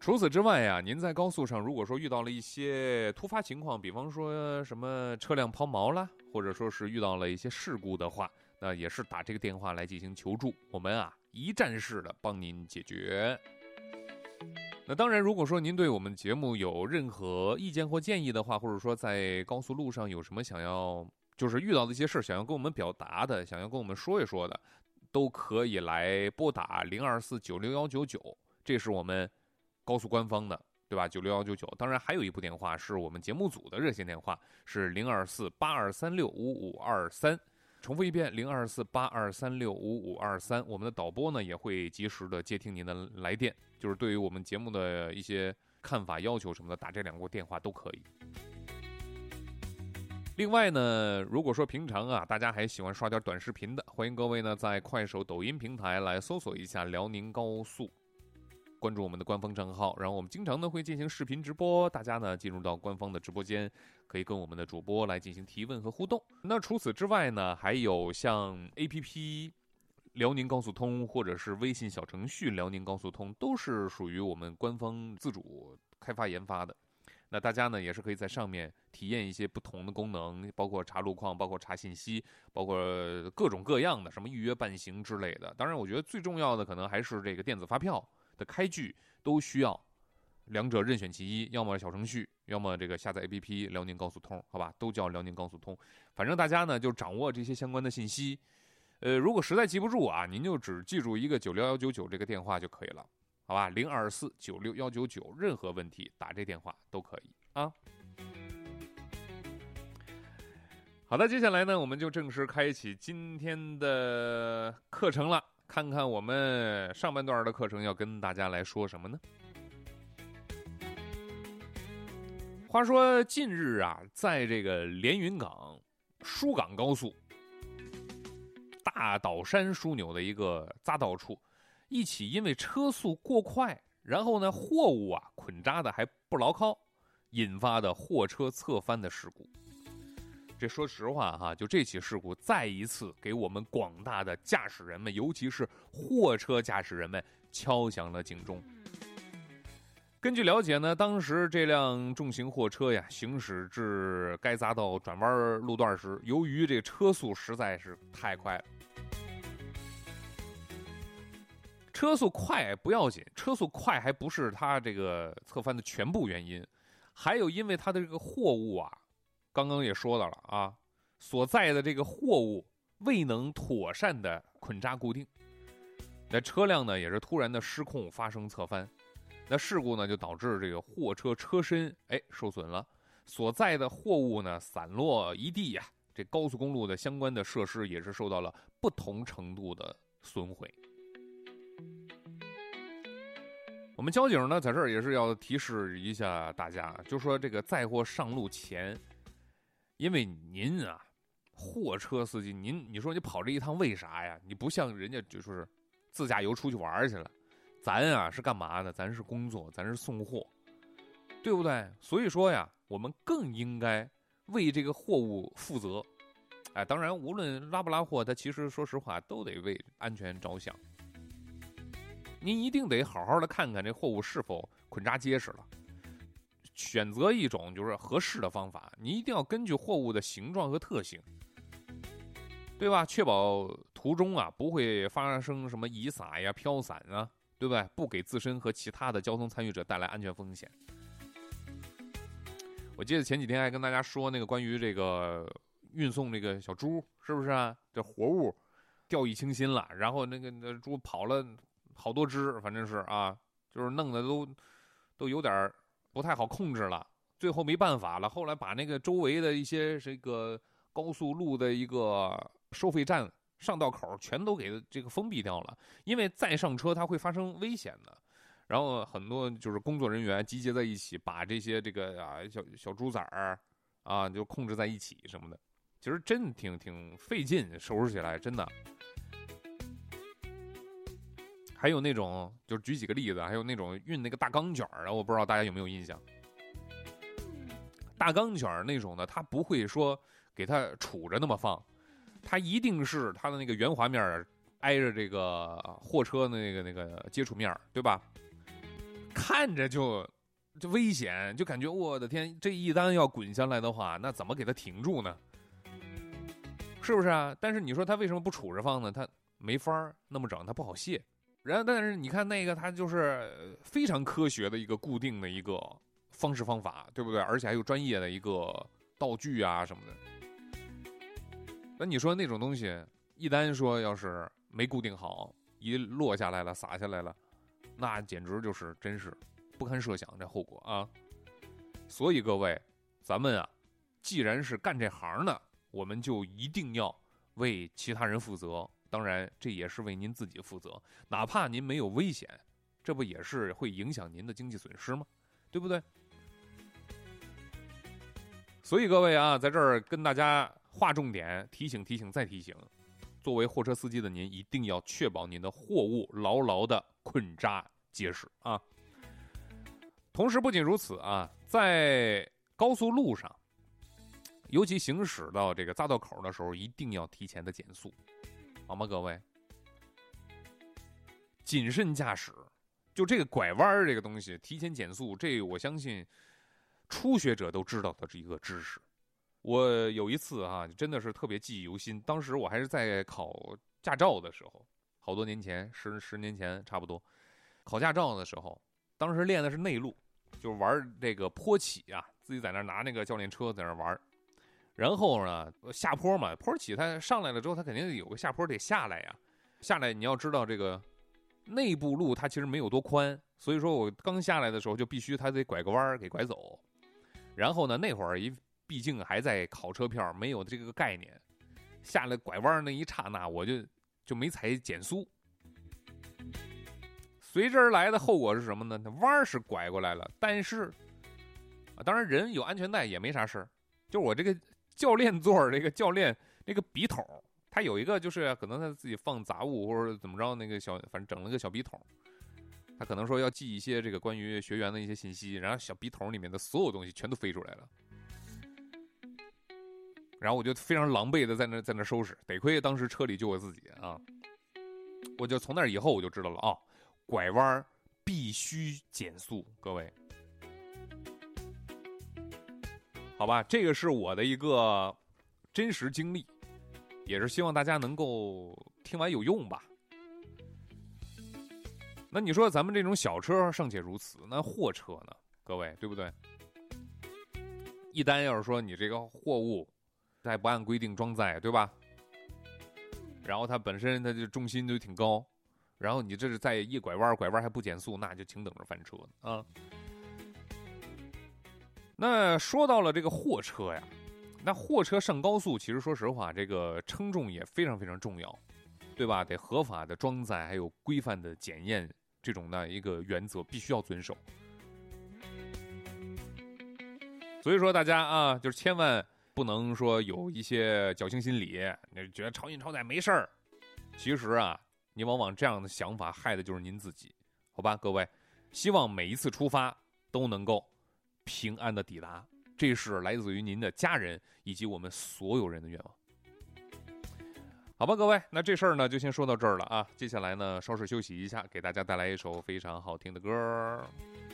除此之外呀，您在高速上如果说遇到了一些突发情况，比方说什么车辆抛锚啦，或者说是遇到了一些事故的话，那也是打这个电话来进行求助，我们啊一站式的帮您解决。那当然，如果说您对我们节目有任何意见或建议的话，或者说在高速路上有什么想要就是遇到的一些事想要跟我们表达的，想要跟我们说一说的，都可以来拨打024961199，这是我们高速官方的，对吧？96199。当然还有一部电话是我们节目组的热线电话，是02482365523。重复一遍，02482365523。我们的导播呢也会及时的接听您的来电，就是对于我们节目的一些看法、要求什么的，打这2个电话都可以。另外呢，如果说平常啊，大家还喜欢刷点短视频的，欢迎各位呢在快手、抖音平台来搜索一下辽宁高速，关注我们的官方账号，然后我们经常呢会进行视频直播，大家呢进入到官方的直播间，可以跟我们的主播来进行提问和互动。那除此之外呢，还有像 APP 辽宁高速通或者是微信小程序辽宁高速通，都是属于我们官方自主开发研发的。那大家呢也是可以在上面体验一些不同的功能，包括查路况，包括查信息，包括各种各样的什么预约办行之类的。当然我觉得最重要的可能还是这个电子发票的开具，都需要两者任选其一，要么小程序，要么这个下载 APP 辽宁高速通，好吧，都叫辽宁高速通。反正大家呢就掌握这些相关的信息，如果实在记不住啊，您就只记住一个96199这个电话就可以了，好吧，024961199，任何问题打这电话都可以啊。好的，接下来呢，我们就正式开启今天的课程了，看看我们上半段的课程要跟大家来说什么呢？话说近日啊，在这个连云港疏港高速大岛山枢纽的一个匝道处，一起因为车速过快，然后呢货物啊捆扎的还不牢靠，引发的货车侧翻的事故。这说实话哈，就这起事故再一次给我们广大的驾驶人们，尤其是货车驾驶人们敲响了警钟。根据了解呢，当时这辆重型货车呀行驶至该匝道转弯路段时，由于这车速实在是太快了。车速快不要紧，车速快还不是它这个侧翻的全部原因，还有因为它的这个货物啊，刚刚也说到了啊，所在的这个货物未能妥善的捆扎固定，那车辆呢也是突然的失控发生侧翻，那事故呢就导致这个货车车身受损了，所在的货物呢散落一地呀，这高速公路的相关的设施也是受到了不同程度的损毁。我们交警呢在这儿也是要提示一下大家，就说这个载货上路前，因为您啊货车司机，你说你跑这一趟为啥呀？你不像人家就是自驾游出去玩去了，咱啊是干嘛的？咱是工作，咱是送货，对不对？所以说呀，我们更应该为这个货物负责。当然无论拉不拉货，它其实说实话都得为安全着想。您一定得好好的看看这货物是否捆扎结实了，选择一种就是合适的方法。你一定要根据货物的形状和特性，对吧？确保途中啊不会发生什么遗撒呀、飘散啊，对不对？不给自身和其他的交通参与者带来安全风险。我记得前几天还跟大家说那个关于这个运送这个小猪，是不是啊？这活物掉以轻心了，然后那猪跑了好多只，反正是啊，就是弄得都有点不太好控制了。最后没办法了，后来把那个周围的一些这个高速路的一个收费站上道口全都给这个封闭掉了，因为再上车它会发生危险的。然后很多就是工作人员集结在一起，把这些这个小猪崽儿啊就控制在一起什么的，其实真挺费劲收拾起来，真的。还有那种就是举几个例子，还有那种运那个大钢卷的，我不知道大家有没有印象。大钢卷那种的，它不会说给它杵着那么放，它一定是它的那个圆滑面挨着这个货车的那个接触面，对吧？ 看着就危险，就感觉我的天，这一单要滚下来的话，那怎么给它停住呢？是不是啊？但是你说他为什么不杵着放呢？他没法那么整，他不好卸。但是你看那个，他就是非常科学的一个固定的一个方式方法，对不对？而且还有专业的一个道具啊什么的。那你说那种东西，一旦说要是没固定好，一落下来了，洒下来了，那简直就是真是不堪设想这后果啊！所以各位，咱们啊，既然是干这行的，我们就一定要为其他人负责。当然，这也是为您自己负责。哪怕您没有危险，这不也是会影响您的经济损失吗？对不对？所以各位啊，在这儿跟大家划重点，提醒再提醒。作为货车司机的您，一定要确保您的货物牢牢的捆扎结实啊。同时，不仅如此啊，在高速路上，尤其行驶到这个匝道口的时候，一定要提前的减速。好吗，各位？谨慎驾驶，就这个拐弯这个东西，提前减速，这我相信初学者都知道的这一个知识。我有一次啊，真的是特别记忆犹新。当时我还是在考驾照的时候，好多年前，十年前差不多。考驾照的时候，当时练的是内路，就是玩这个坡起啊，自己在那拿那个教练车在那玩。然后呢，下坡嘛，坡起它上来了之后，它肯定有个下坡得下来呀。下来你要知道这个内部路它其实没有多宽，所以说我刚下来的时候就必须它得拐个弯给拐走。然后呢，那会儿毕竟还在考车票，没有这个概念，下来拐弯那一刹那，我就没踩减速。随之而来的后果是什么呢？那弯是拐过来了，但是当然人有安全带也没啥事，就是我这个教练座这个教练那个笔筒，他有一个就是可能他自己放杂物或者怎么着，那个反正整了个小笔筒，他可能说要记一些这个关于学员的一些信息，然后小笔筒里面的所有东西全都飞出来了，然后我就非常狼狈的在那收拾，得亏当时车里就我自己啊，我就从那以后我就知道了啊，拐弯必须减速，各位。好吧，这个是我的一个真实经历，也是希望大家能够听完有用吧。那你说咱们这种小车尚且如此，那货车呢？各位，对不对？一单要是说你这个货物它还不按规定装载，对吧？然后它本身它就重心就挺高，然后你这是在一拐弯还不减速，那就请等着翻车啊。那说到了这个货车呀，那货车上高速，其实说实话，这个称重也非常非常重要，对吧？得合法的装载，还有规范的检验，这种的一个原则必须要遵守。所以说大家啊，就是千万不能说有一些侥幸心理，你觉得超运超载没事儿，其实啊，你往往这样的想法害的就是您自己，好吧，各位，希望每一次出发都能够平安的抵达，这是来自于您的家人以及我们所有人的愿望。好吧，各位，那这事儿呢就先说到这儿了啊。接下来呢，稍事休息一下，给大家带来一首非常好听的歌。